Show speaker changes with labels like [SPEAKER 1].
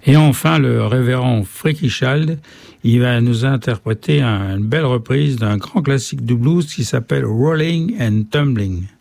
[SPEAKER 1] Et enfin, le révérend Freaky Child, il va nous interpréter une belle reprise d'un grand classique du blues qui s'appelle Rolling and Tumbling.